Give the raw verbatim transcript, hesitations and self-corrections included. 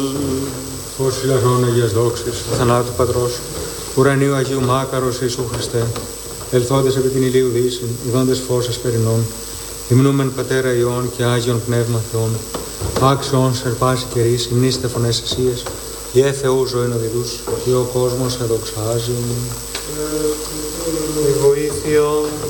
Φως φυλαχών Αγίας δόξης, θανάτου Πατρός, ουρανίου Αγίου Μάκαρος Ιησού Χριστέ, ελθόντες επί την ηλίου δύσιν, ιδόντες φως εσπερινών, υμνούμεν Πατέρα Υιών και Άγιον Πνεύμα Θεών, άξιον σε πάση καιρής, υμνήστε φωνές εσίες, Ιε Θεού ζωήν οδηδούς, και ο κόσμος εδοξάζει. Η βοήθεια